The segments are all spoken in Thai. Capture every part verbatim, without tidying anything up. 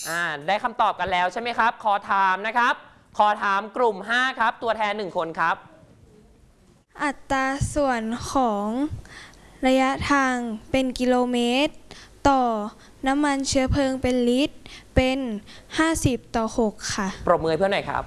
อ่าได้คำตอบกันแล้วใช่ไหมครับขอถามนะครับขอถามกลุ่มห้าครับตัวแทนหนึ่งคนครับอัตราส่วนของระยะทางเป็นกิโลเมตรต่อน้ำมันเชื้อเพลิงเป็นลิตรเป็นห้าสิบต่อหกค่ะปรบมือเพื่อนหน่อยครับ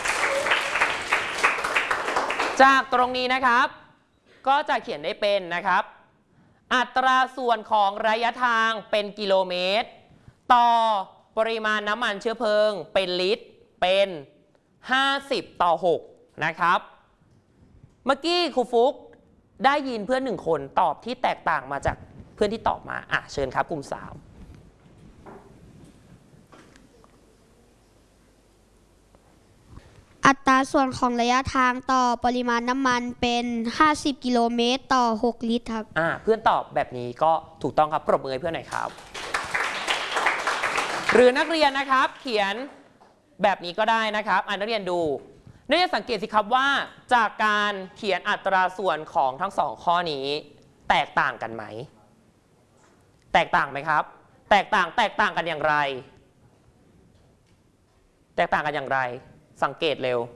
จากตรงนี้นะครับก็จะเขียนได้เป็นนะครับอัตราส่วนของระยะทางเป็นกิโลเมตรต่อปริมาณน้ำมันเชื้อเพลิงเป็นลิตรเป็นห้าสิบต่อหกนะครับเมื่อกี้ครูฟุกได้ยินเพื่อนหนึ่งคนตอบที่แตกต่างมาจากเพื่อนที่ตอบมาอ่ะเชิญครับกลุ่มสามอัตราส่วนของระยะทางต่อปริมาณน้ำมันเป็นห้าสิบกิโลเมตรต่อหกลิตรครับอ่าเพื่อนตอบแบบนี้ก็ถูกต้องครับปรบมือให้เพื่อนหน่อยครับหรือนักเรียนนะครับเขียนแบบนี้ก็ได้นะครับอ่านักเรียนดูนักเรียนสังเกตสิครับว่าจากการเขียนอัตราส่วนของทั้งสองข้อนี้แตกต่างกันไหมแตกต่างไหมครับแตกต่างแตกต่างกันอย่างไรแตกต่างกันอย่างไรสังเกตเร็ว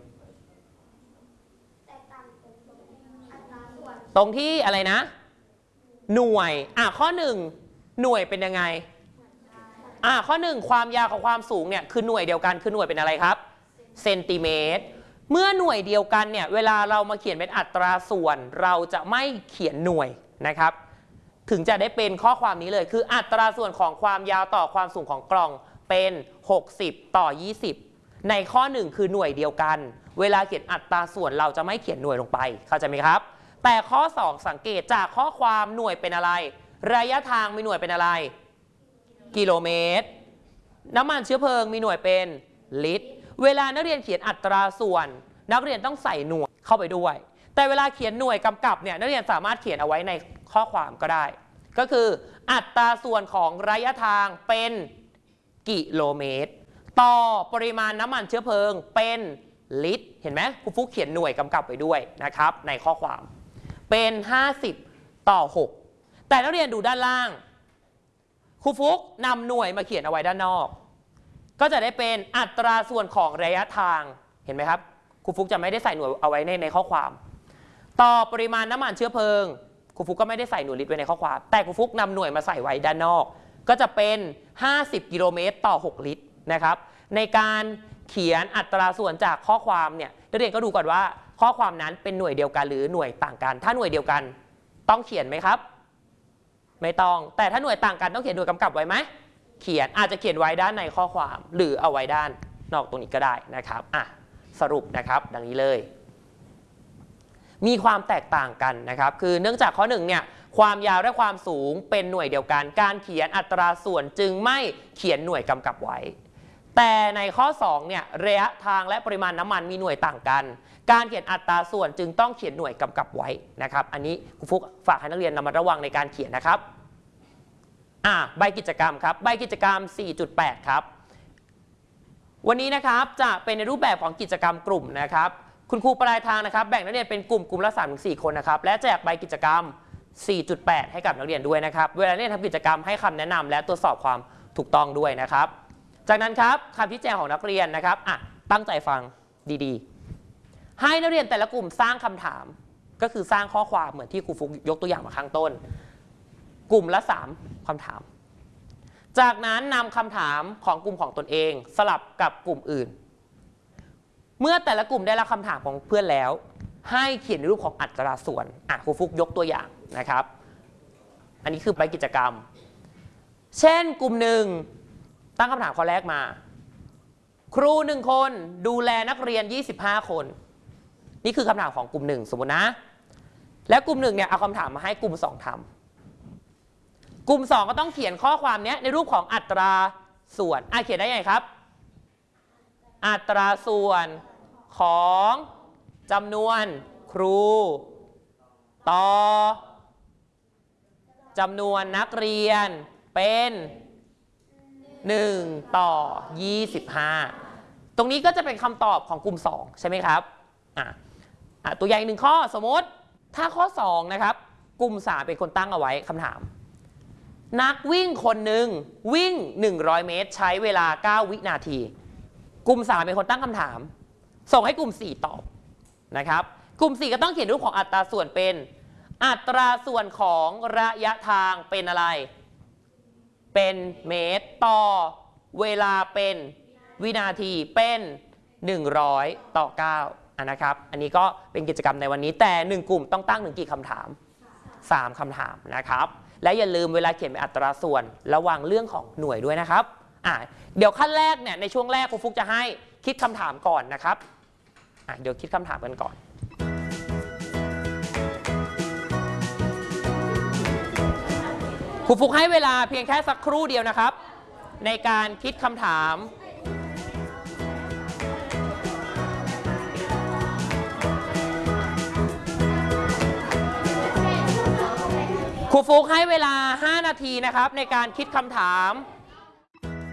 ตรงที่อะไรนะหน่วยอ่ะข้อหนึ่งหน่วยเป็นยังไงอ่ะข้อหนึ่งความยาวกับความสูงเนี่ยคือหน่วยเดียวกันคือหน่วยเป็นอะไรครับเซนติเมตรเมื่อหน่วยเดียวกันเนี่ยเวลาเรามาเขียนเป็นอัตราส่วนเราจะไม่เขียนหน่วยนะครับถึงจะได้เป็นข้อความนี้เลยคืออัตราส่วนของความยาวต่อความสูงของกล่องเป็นหกสิบต่อยี่สิบในข้อหนึ่งคือหน่วยเดียวกันเวลาเขียนอัตราส่วนเราจะไม่เขียนหน่วยลงไปเข้าใจไหมครับแต่ข้อสองสังเกตจากข้อความหน่วยเป็นอะไรระยะทางมีหน่วยเป็นอะไรกิโลเมตรน้ำมันเชื้อเพลิงมีหน่วยเป็นลิตรเวลานักเรียนเขียนอัตราส่วนนักเรียนต้องใส่หน่วยเข้าไปด้วยแต่เวลาเขียนหน่วยกำกับเนี่ยนักเรียนสามารถเขียนเอาไว้ในข้อความก็ได้ก็คืออัตราส่วนของระยะทางเป็นกิโลเมตรต่อปริมาณน้ำมันเชื้อเพลิงเป็นลิตรเห็นไหมครูฟุกเขียนหน่วยกำกับไปด้วยนะครับในข้อความเป็นห้าสิบต่อหกแต่นักเรียนดูด้านล่างครูฟุกนำหน่วยมาเขียนเอาไว้ด้านนอกก็จะได้เป็นอัตราส่วนของระยะทางเห็นไหมครับครูฟุกจะไม่ได้ใส่หน่วยเอาไว้ในในข้อความต่อปริมาณน้ำมันเชื้อเพลิงครูฟุกก็ไม่ได้ใส่หน่วยลิตรไว้ในข้อความแต่ครูฟุกนำหน่วยมาใส่ไว้ด้านนอกก็จะเป็นห้าสิบกิโลเมตรต่อหกลิตรนะครับในการเขียนอัตราส่วนจากข้อความเนี่ยนักเรียนก็ดูก่อนว่าข้อความนั้นเป็นหน่วยเดียวกันหรือหน่วยต่างกันถ้าหน่วยเดียวกันต้องเขียนไหมครับไม่ต้องแต่ถ้าหน่วยต่างกันต้องเขียนหน่วยกำกับไว้ไหมเขียนอาจจะเขียนไว้ด้านในข้อความหรือเอาไว้ด้านนอกตรงนี้ก็ได้นะครับอ่ะสรุปนะครับดังนี้เลยมีความแตกต่างกันนะครับคือเนื่องจากข้อหนึ่งเนี่ยความยาวและความสูงเป็นหน่วยเดียวกันการเขียนอัตราส่วนจึงไม่เขียนหน่วยกำกับไว้แต่ในข้อสองเนี่ยระยะทางและปริมาณน้ำมันมีหน่วยต่างกันการเขียนอัตราส่วนจึงต้องเขียนหน่วยกำกับไว้นะครับอันนี้ครูฟุกฝากให้นักเรียนระมัดระวังในการเขียนนะครับอ่าใบกิจกรรมครับใบกิจกรรม สี่จุดแปด ครับวันนี้นะครับจะเป็นในรูปแบบของกิจกรรมกลุ่มนะครับคุณครูปลายทางนะครับแบ่งนักเรียนเป็นกลุ่มกลุ่มละ สามถึงสี่ คนนะครับและแจกใบกิจกรรม สี่จุดแปด ให้กับนักเรียนด้วยนะครับเวลาเรียนทำกิจกรรมให้คำแนะนำและตรวจสอบความถูกต้องด้วยนะครับจากนั้นครับคำชี้แจงของนักเรียนนะครับอ่ะตั้งใจฟังดีๆให้นักเรียนแต่ละกลุ่มสร้างคำถามก็คือสร้างข้อความเหมือนที่ครูฟุกยกตัวอย่างมาข้างต้นกลุ่มละสามคำถามจากนั้นนำคำถามของกลุ่มของตนเองสลับกับกลุ่มอื่นเมื่อแต่ละกลุ่มได้รับคำถามของเพื่อนแล้วให้เขียนในรูปของอัตราส่วนอ่ะครูฟุกยกตัวอย่างนะครับอันนี้คือใบกิจกรรมเช่นกลุ่มหนึ่งตั้งคำถามข้อแรกมาครูหนึ่งคนดูแลนักเรียนยี่สิบห้าคนนี่คือคำถามของกลุ่มหนึ่งสมมตินะแล้วกลุ่มหนึ่งเนี่ยเอาคำถามมาให้กลุ่มสองทำกลุ่มสองก็ต้องเขียนข้อความนี้ในรูปของอัตราส่วนอ่ะเขียนได้ยังไงครับอัตราส่วนของจำนวนครูต่อจำนวนนักเรียนเป็นหนึ่งต่อยี่สิบห้าตรงนี้ก็จะเป็นคำตอบของกลุ่มสองใช่ไหมครับอ่ะอ่ะตัวอย่างหนึ่งข้อสมมติถ้าข้อสองนะครับกลุ่มสามเป็นคนตั้งเอาไว้คำถามนักวิ่งคนหนึ่งวิ่งหนึ่งร้อยเมตรใช้เวลาเก้าวินาทีกลุ่มสามเป็นคนตั้งคำถามส่งให้กลุ่มสี่ตอบนะครับกลุ่มสี่ก็ต้องเขียนรูปของอัตราส่วนเป็นอัตราส่วนของระยะทางเป็นอะไรเป็นเมตรต่อเวลาเป็นวินาทีเป็นหนึ่งร้อยต่อเก้าอ่ะนะครับอันนี้ก็เป็นกิจกรรมในวันนี้แต่หนึ่งกลุ่มต้องตั้งถึงกี่คำถามสามคำถามนะครับและอย่าลืมเวลาเขียนเป็นอัตราส่วนระวังเรื่องของหน่วยด้วยนะครับอ่ะเดี๋ยวขั้นแรกเนี่ยในช่วงแรกครูฟุกจะให้คิดคำถามก่อนนะครับอ่ะเดี๋ยวคิดคำถามกันก่อนครูฟุกให้เวลาเพียงแค่สักครู่เดียวนะครับในการคิดคำถามครูฟุกให้เวลาห้านาทีนะครับในการคิดคำถาม